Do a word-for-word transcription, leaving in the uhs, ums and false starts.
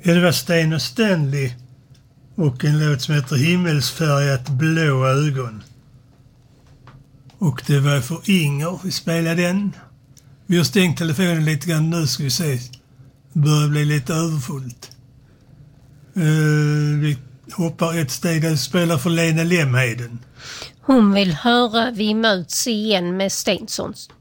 Ja, det var Sten och Stanley och en låt som heter Himmelsfärgat blå ögon. Och det var för Inger, vi spelade den. Vi har stängt telefonen lite grann nu, ska vi se. Det börjar bli lite överfullt. Uh, vi hoppar ett steg och spelar för Lena Lemheden. Hon vill höra Vi möts igen med Stensons.